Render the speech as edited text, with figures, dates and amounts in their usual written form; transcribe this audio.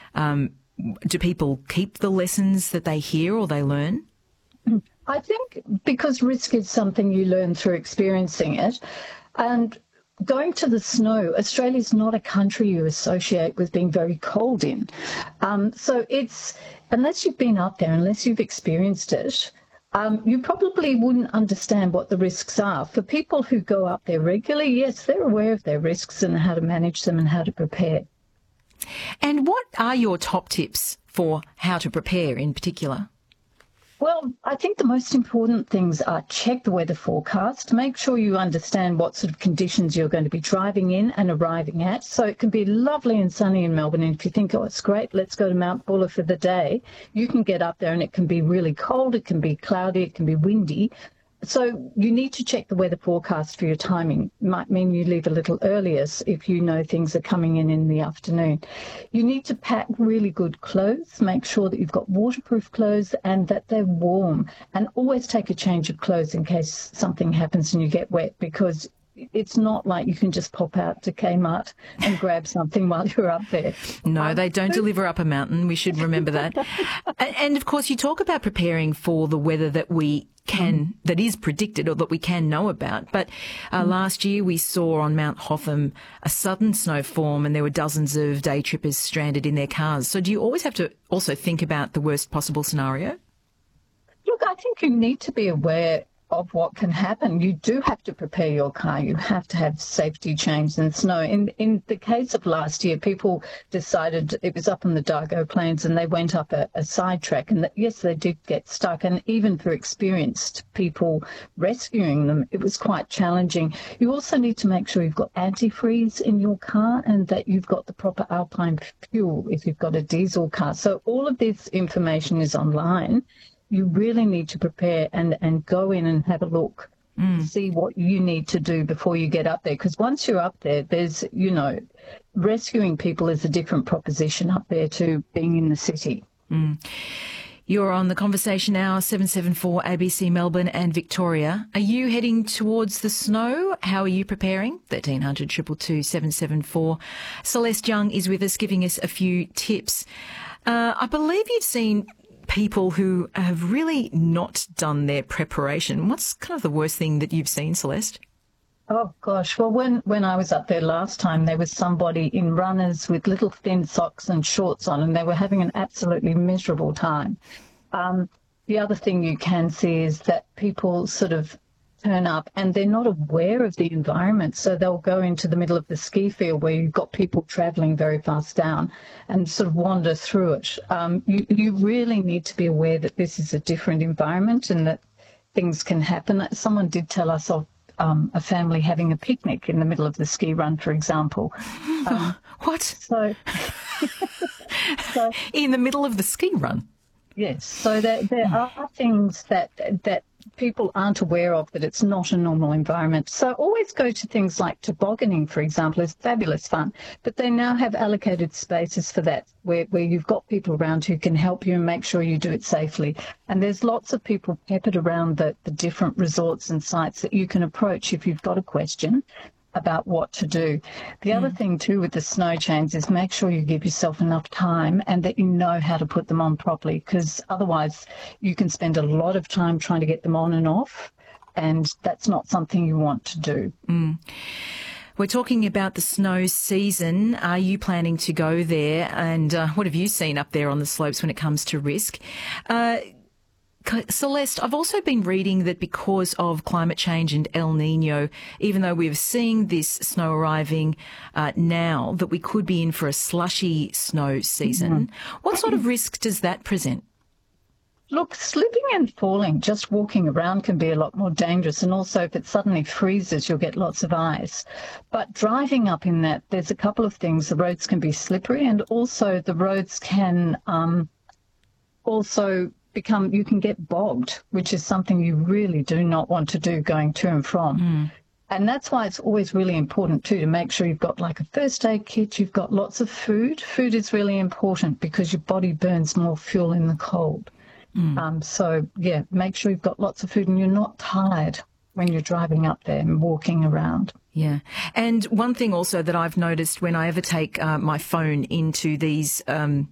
Do people keep the lessons that they hear or they learn? I think because risk is something you learn through experiencing it, and going to the snow, Australia's not a country you associate with being very cold in. So it's, unless you've been up there, unless you've experienced it, you probably wouldn't understand what the risks are. For people who go up there regularly, yes, they're aware of their risks and how to manage them and how to prepare. And what are your top tips for how to prepare in particular? Well, I think the most important things are check the weather forecast, make sure you understand what sort of conditions you're going to be driving in and arriving at. So it can be lovely and sunny in Melbourne, and if you think, oh, it's great, let's go to Mount Buller for the day, you can get up there and it can be really cold, it can be cloudy, it can be windy. So you need to check the weather forecast for your timing. It might mean you leave a little earlier if you know things are coming in the afternoon. You need to pack really good clothes, make sure that you've got waterproof clothes and that they're warm. And always take a change of clothes in case something happens and you get wet, because it's not like you can just pop out to Kmart and grab something while you're up there. No, they don't deliver up a mountain. We should remember that. And of course, you talk about preparing for the weather that that is predicted or that we can know about. But last year we saw on Mount Hotham a sudden snowstorm and there were dozens of day trippers stranded in their cars. So do you always have to also think about the worst possible scenario? Look, I think you need to be aware of what can happen. You do have to prepare your car. You have to have safety chains and snow. In the case of last year, people decided it was up on the Dargo Plains and they went up a side track, and yes, they did get stuck. And even for experienced people rescuing them, it was quite challenging. You also need to make sure you've got antifreeze in your car and that you've got the proper alpine fuel if you've got a diesel car. So all of this information is online. You really need to prepare and go in and have a look, see what you need to do before you get up there. Because once you're up there, there's, rescuing people is a different proposition up there to being in the city. You're on the Conversation Hour, 774 ABC Melbourne and Victoria. Are you heading towards the snow? How are you preparing? 1300 222 774. Celeste Young is with us, giving us a few tips. I believe you've seen people who have really not done their preparation. What's kind of the worst thing that you've seen, Celeste? Oh, gosh. Well, when I was up there last time, there was somebody in runners with little thin socks and shorts on, and they were having an absolutely miserable time. The other thing you can see is that people sort of turn up and they're not aware of the environment. So they'll go into the middle of the ski field where you've got people travelling very fast down and sort of wander through it. You really need to be aware that this is a different environment and that things can happen. Someone did tell us of a family having a picnic in the middle of the ski run, for example. What? So in the middle of the ski run? Yes. So there are things that people aren't aware of, that it's not a normal environment. So always go to things like tobogganing, for example, is fabulous fun. But they now have allocated spaces for that, where you've got people around who can help you and make sure you do it safely. And there's lots of people peppered around the different resorts and sites that you can approach if you've got a question about what to do. The other thing too with the snow chains is make sure you give yourself enough time and that you know how to put them on properly, because otherwise you can spend a lot of time trying to get them on and off, and that's not something you want to do. We're talking about the snow season. Are you planning to go there? And what have you seen up there on the slopes when it comes to risk? Celeste, I've also been reading that because of climate change and El Nino, even though we're seeing this snow arriving now, that we could be in for a slushy snow season. What sort of risk does that present? Look, slipping and falling, just walking around can be a lot more dangerous. And also if it suddenly freezes, you'll get lots of ice. But driving up in that, there's a couple of things. The roads can be slippery, and also the roads can you can get bogged, which is something you really do not want to do going to and from. And that's why it's always really important too to make sure you've got like a first aid kit, you've got lots of food. Food is really important because your body burns more fuel in the cold. So, yeah, make sure you've got lots of food and you're not tired when you're driving up there and walking around. Yeah. And one thing also that I've noticed when I ever take my phone into these